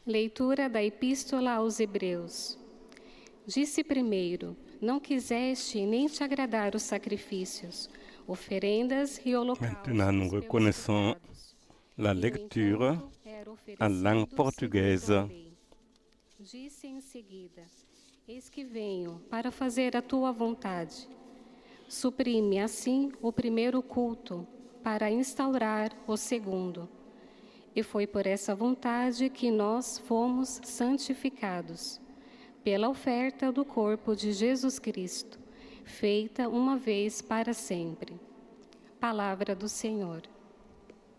Leitura da Epístola aos Hebreus. Disse primeiro: não quiseste nem te agradar os sacrifícios, oferendas e holocaustos. Maintenant, nous reconnaissons la lecture en langue portuguesa. Disse em seguida: eis que venho para fazer a tua vontade. Suprime assim o primeiro culto, para instaurar o segundo. E foi por essa vontade que nós fomos santificados, pela oferta do corpo de Jesus Cristo, feita uma vez para sempre. Palavra do Senhor.